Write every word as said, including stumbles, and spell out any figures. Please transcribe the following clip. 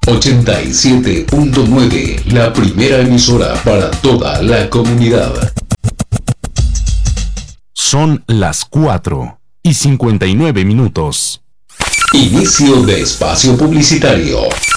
ochenta y siete punto nueve, la primera emisora para toda la comunidad. Son las cuatro y cincuenta y nueve minutos. Inicio de espacio publicitario.